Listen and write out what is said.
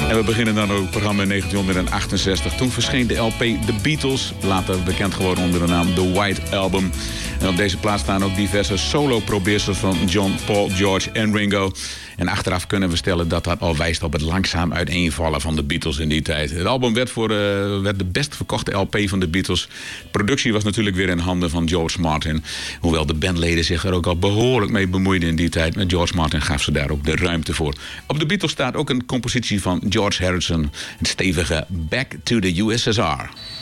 En we beginnen dan ook het programma in 1968. Toen verscheen de LP The Beatles, later bekend geworden onder de naam The White Album. En op deze plaats staan ook diverse solo-probeersels van John, Paul, George en Ringo. En achteraf kunnen we stellen dat dat al wijst op het langzaam uiteenvallen van de Beatles in die tijd. Het album werd de best verkochte LP van de Beatles. De productie was natuurlijk weer in handen van George Martin. Hoewel de bandleden zich er ook al behoorlijk mee bemoeiden in die tijd. Met George Martin gaf ze daar ook de ruimte voor. Op de Beatles staat ook een compositie van George Harrison. Een stevige Back to the USSR.